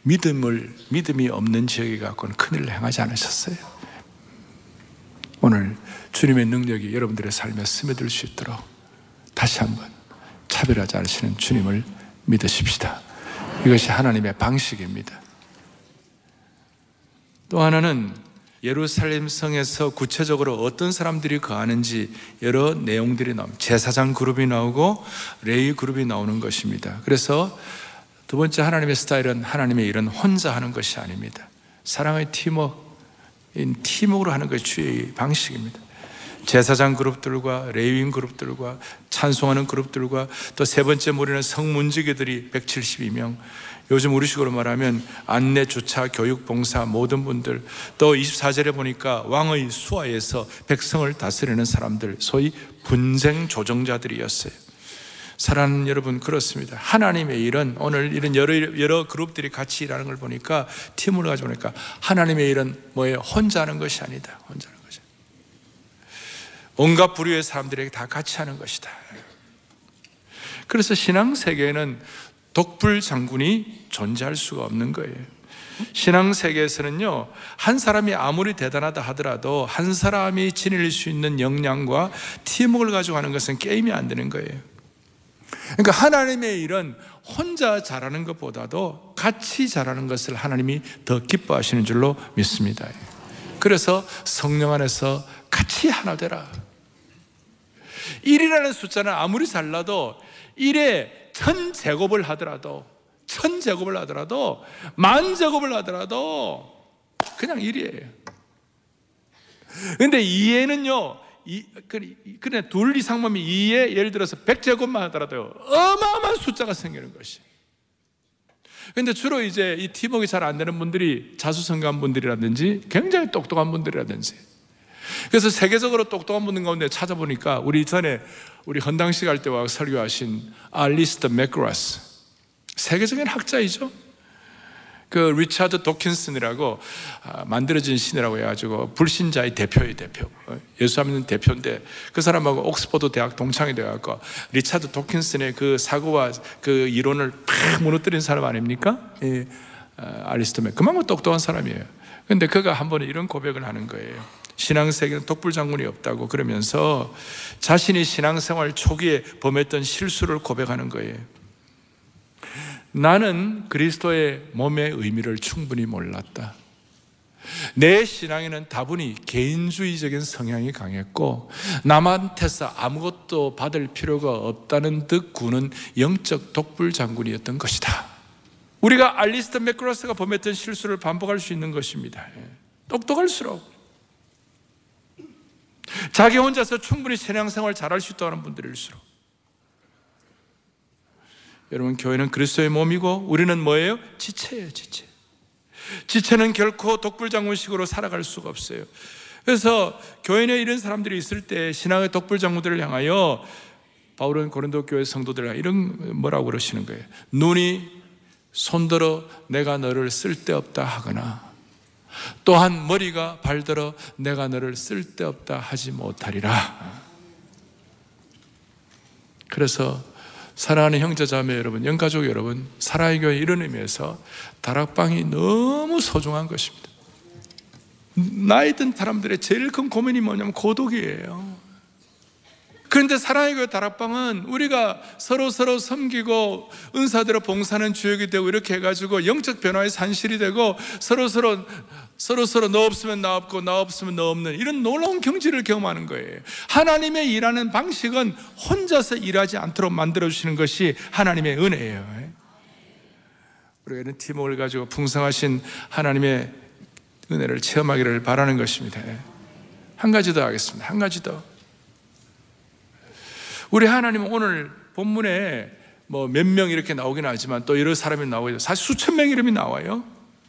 믿음이 없는 지역에 갖고는 큰일을 행하지 않으셨어요. 오늘 주님의 능력이 여러분들의 삶에 스며들 수 있도록 다시 한번 차별하지 않으시는 주님을 믿으십시다. 이것이 하나님의 방식입니다. 또 하나는 예루살렘 성에서 구체적으로 어떤 사람들이 거하는지 여러 내용들이 나옵니다. 제사장 그룹이 나오고 레위 그룹이 나오는 것입니다. 그래서 두 번째 하나님의 스타일은 하나님의 일은 혼자 하는 것이 아닙니다. 사랑의 팀워크로 하는 것이 주의 방식입니다. 제사장 그룹들과 레위인 그룹들과 찬송하는 그룹들과 또 세 번째 무리는 성문지기들이 172명, 요즘 우리식으로 말하면 안내, 주차, 교육, 봉사 모든 분들, 또 24절에 보니까 왕의 수하에서 백성을 다스리는 사람들, 소위 분쟁 조정자들이었어요. 사랑하는 여러분, 그렇습니다. 하나님의 일은 오늘 이런 여러 그룹들이 같이 일하는 걸 보니까, 팀을 가지고 보니까 하나님의 일은 뭐예요? 혼자 하는 것이 아니다. 혼자 하는 것이. 온갖 부류의 사람들에게 다 같이 하는 것이다. 그래서 신앙 세계에는 독불 장군이 존재할 수가 없는 거예요. 신앙 세계에서는요, 한 사람이 아무리 대단하다 하더라도 한 사람이 지닐 수 있는 역량과 팀워크를 가지고 하는 것은 게임이 안 되는 거예요. 그러니까 하나님의 일은 혼자 잘하는 것보다도 같이 잘하는 것을 하나님이 더 기뻐하시는 줄로 믿습니다. 그래서 성령 안에서 같이 하나 되라. 1이라는 숫자는 아무리 잘나도 1에 1000제곱을 하더라도 1000제곱을 하더라도 10,000제곱을 하더라도 그냥 1이에요. 그런데 2에는요, 그래 둘 이상만 2에 예를 들어서 100제곱만 하더라도 어마어마한 숫자가 생기는 것이. 그런데 주로 이제 이 팀워크가 잘 안 되는 분들이 자수성가한 분들이라든지 굉장히 똑똑한 분들이라든지, 그래서 세계적으로 똑똑한 분들 가운데 찾아보니까 우리 전에 우리 헌당식 할 때 와 설교하신 알리스터 맥그라스, 세계적인 학자이죠. 그 리차드 도킨슨이라고 만들어진 신이라고 해가지고 불신자의 대표예요. 대표. 예수 믿는 대표인데 그 사람하고 옥스퍼드 대학 동창이 돼갖고 리차드 도킨슨의 그 사고와 그 이론을 팍 무너뜨린 사람 아닙니까? 알리스터 맥, 그만큼 똑똑한 사람이에요. 근데 그가 한 번에 이런 고백을 하는 거예요. 신앙세계는 독불장군이 없다고 그러면서 자신이 신앙생활 초기에 범했던 실수를 고백하는 거예요. 나는 그리스도의 몸의 의미를 충분히 몰랐다. 내 신앙에는 다분히 개인주의적인 성향이 강했고 남한테서 아무것도 받을 필요가 없다는 듯 구는 영적 독불장군이었던 것이다. 우리가 알리스터 맥그라스가 범했던 실수를 반복할 수 있는 것입니다. 똑똑할수록 자기 혼자서 충분히 신앙생활 잘할 수 있다는 분들일수록, 여러분, 교회는 그리스도의 몸이고 우리는 뭐예요? 지체예요. 지체. 지체는 결코 독불장군식으로 살아갈 수가 없어요. 그래서 교회 내에 이런 사람들이 있을 때 신앙의 독불장군들을 향하여 바울은 고린도 교회 성도들을 향하여 이런 뭐라고 그러시는 거예요? 눈이 손들어 내가 너를 쓸데없다 하거나 또한 머리가 발들어 내가 너를 쓸데없다 하지 못하리라. 그래서 사랑하는 형제자매 여러분, 영가족 여러분, 사랑의 교회 이런 의미에서 다락방이 너무 소중한 것입니다. 나이 든 사람들의 제일 큰 고민이 뭐냐면 고독이에요. 그런데 사랑의 교회 다락방은 우리가 서로 섬기고 은사대로 봉사하는 주역이 되고 이렇게 해가지고 영적 변화의 산실이 되고 서로 너 없으면 나 없고 나 없으면 너 없는 이런 놀라운 경지를 경험하는 거예요. 하나님의 일하는 방식은 혼자서 일하지 않도록 만들어주시는 것이 하나님의 은혜예요. 우리가 이런 팀워크를 가지고 풍성하신 하나님의 은혜를 체험하기를 바라는 것입니다. 한 가지 더 하겠습니다. 한 가지 더. 우리 하나님은 오늘 본문에 뭐 몇 명 이렇게 나오긴 하지만 또 여러 사람이 나오죠. 사실 수천 명 이름이 나와요.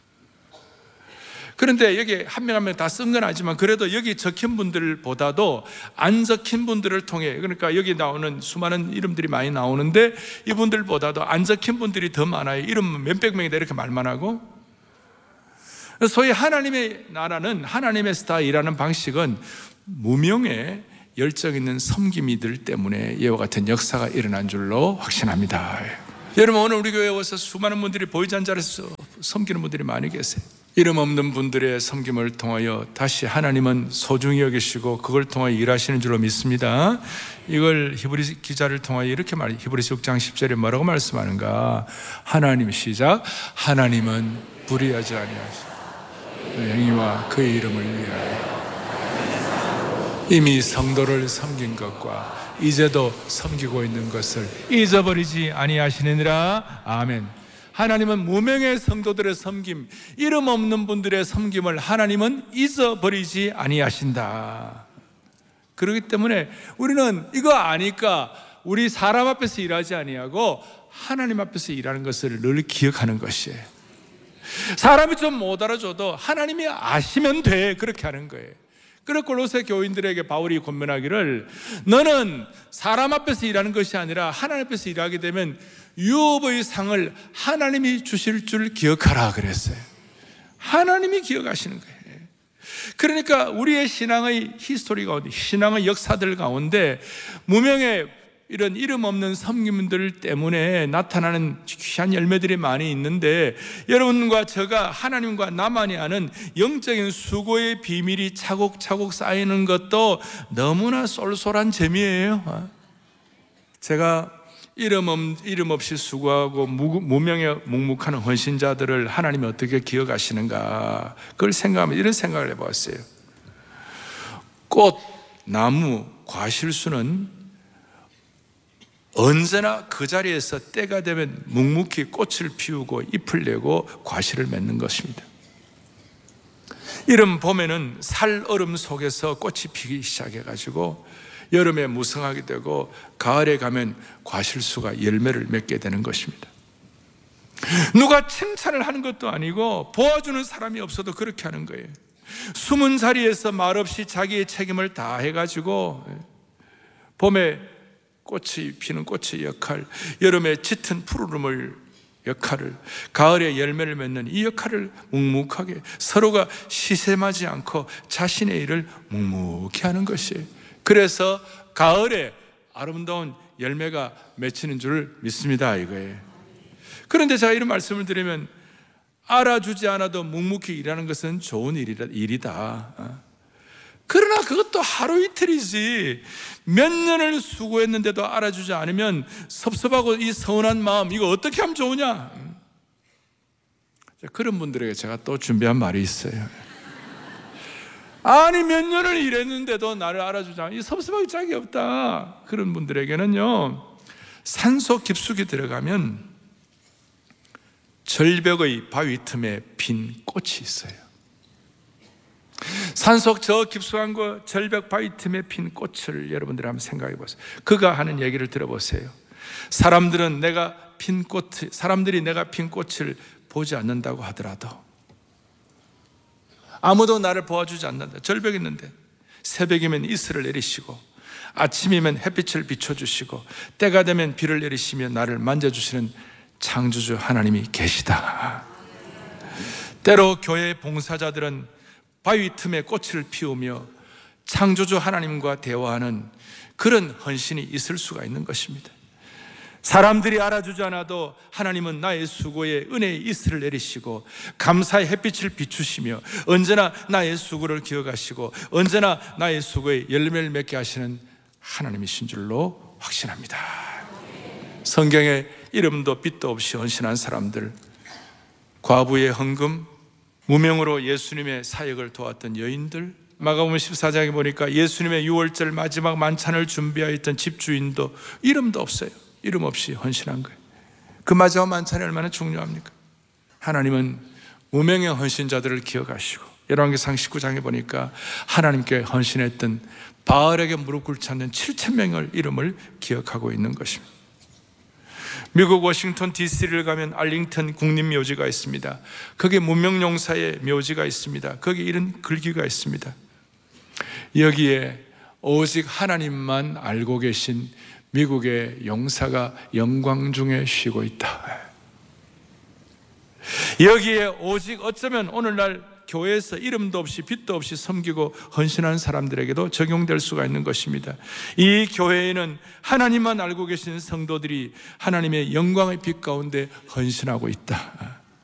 그런데 여기 한 명 한 명 다 쓴 건 아니지만 그래도 여기 적힌 분들보다도 안 적힌 분들을 통해, 그러니까 여기 나오는 수많은 이름들이 많이 나오는데 이분들보다도 안 적힌 분들이 더 많아요. 이름 몇백 명이다 이렇게 말만 하고. 소위 하나님의 나라는, 하나님의 스타일이라는 방식은 무명의 열정 있는 섬김이들 때문에 이와 같은 역사가 일어난 줄로 확신합니다. 여러분, 오늘 우리 교회에 와서 수많은 분들이 보이지 않는 자리에서 섬기는 분들이 많이 계세요. 이름 없는 분들의 섬김을 통하여 다시 하나님은 소중히 여기시고 그걸 통하여 일하시는 줄로 믿습니다. 이걸 히브리 기자를 통하여 이렇게 히브리서 6장 10절에 뭐라고 말씀하는가? 하나님 시작. 하나님은 불의하지 아니하시고 영이와 그의 이름을 위하여 이미 성도를 섬긴 것과 이제도 섬기고 있는 것을 잊어버리지 아니하시느니라. 아멘. 하나님은 무명의 성도들의 섬김, 이름 없는 분들의 섬김을 하나님은 잊어버리지 아니하신다. 그렇기 때문에 우리는 이거 아니까 우리 사람 앞에서 일하지 아니하고 하나님 앞에서 일하는 것을 늘 기억하는 것이에요. 사람이 좀 못 알아줘도 하나님이 아시면 돼, 그렇게 하는 거예요. 그래서 골로새 교인들에게 바울이 권면하기를, 너는 사람 앞에서 일하는 것이 아니라 하나님 앞에서 일하게 되면 유업의 상을 하나님이 주실 줄 기억하라 그랬어요. 하나님이 기억하시는 거예요. 그러니까 우리의 신앙의 히스토리 가운데, 신앙의 역사들 가운데 무명의 이런 이름 없는 섬김들 때문에 나타나는 귀한 열매들이 많이 있는데, 여러분과 제가 하나님과 나만이 아는 영적인 수고의 비밀이 차곡차곡 쌓이는 것도 너무나 쏠쏠한 재미예요. 제가 이름 없이 수고하고 무명에 묵묵하는 헌신자들을 하나님이 어떻게 기억하시는가, 그걸 생각하면 이런 생각을 해봤어요. 꽃, 나무, 과실수는 언제나 그 자리에서 때가 되면 묵묵히 꽃을 피우고 잎을 내고 과실을 맺는 것입니다. 이른 봄에는 살얼음 속에서 꽃이 피기 시작해가지고 여름에 무성하게 되고 가을에 가면 과실수가 열매를 맺게 되는 것입니다. 누가 칭찬을 하는 것도 아니고 도와주는 사람이 없어도 그렇게 하는 거예요. 숨은 자리에서 말없이 자기의 책임을 다 해가지고 봄에 꽃이 피는 꽃의 역할, 여름에 짙은 푸르름을 역할을, 가을에 열매를 맺는 이 역할을 묵묵하게 서로가 시샘하지 않고 자신의 일을 묵묵히 하는 것이에요. 그래서 가을에 아름다운 열매가 맺히는 줄 믿습니다, 이거예요. 그런데 제가 이런 말씀을 드리면, 알아주지 않아도 묵묵히 일하는 것은 좋은 일이다. 그러나 그것도 하루 이틀이지 몇 년을 수고했는데도 알아주지 않으면 섭섭하고 이 서운한 마음, 이거 어떻게 하면 좋으냐? 그런 분들에게 제가 또 준비한 말이 있어요. 아니 몇 년을 일했는데도 나를 알아주지 않으면 이 섭섭하기 짝이 없다. 그런 분들에게는요, 산속 깊숙이 들어가면 절벽의 바위 틈에 핀 꽃이 있어요. 산속 저 깊숙한 곳 절벽 바위 틈에 핀 꽃을 여러분들 한번 생각해 보세요. 그가 하는 얘기를 들어보세요. 사람들이 내가 핀 꽃을 보지 않는다고 하더라도, 아무도 나를 보아주지 않는다. 절벽에 있는데 새벽이면 이슬을 내리시고 아침이면 햇빛을 비춰주시고 때가 되면 비를 내리시며 나를 만져주시는 창조주 하나님이 계시다. 때로 교회 봉사자들은 바위 틈에 꽃을 피우며 창조주 하나님과 대화하는 그런 헌신이 있을 수가 있는 것입니다. 사람들이 알아주지 않아도 하나님은 나의 수고에 은혜의 이슬을 내리시고 감사의 햇빛을 비추시며 언제나 나의 수고를 기억하시고 언제나 나의 수고에 열매를 맺게 하시는 하나님이신 줄로 확신합니다. 성경에 이름도 빛도 없이 헌신한 사람들, 과부의 헌금, 무명으로 예수님의 사역을 도왔던 여인들, 마가복음 14장에 보니까 예수님의 유월절 마지막 만찬을 준비하였던 집주인도 이름도 없어요. 이름 없이 헌신한 거예요. 그 마지막 만찬이 얼마나 중요합니까? 하나님은 무명의 헌신자들을 기억하시고, 열왕기상 19장에 보니까 하나님께 헌신했던 바알에게 무릎 꿇지 않는 7,000명의 이름을 기억하고 있는 것입니다. 미국 워싱턴 DC를 가면 알링턴 국립묘지가 있습니다. 거기에 무명용사의 묘지가 있습니다. 거기에 이런 글귀가 있습니다. 여기에 오직 하나님만 알고 계신 미국의 용사가 영광 중에 쉬고 있다. 여기에 오직 어쩌면 오늘날 교회에서 이름도 없이 빛도 없이 섬기고 헌신하는 사람들에게도 적용될 수가 있는 것입니다. 이 교회에는 하나님만 알고 계신 성도들이 하나님의 영광의 빛 가운데 헌신하고 있다.